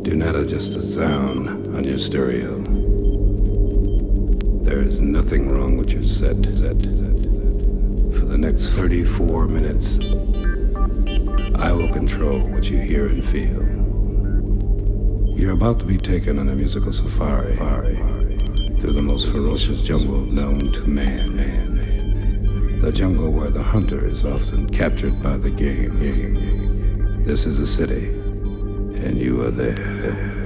Do not adjust the sound on your stereo. There is nothing wrong with your set. For the next 34 minutes, I will control what you hear and feel. You're about to be taken on a musical safari through the most ferocious jungle known to man. The jungle where the hunter is often captured by the game. This is a city, and you are there.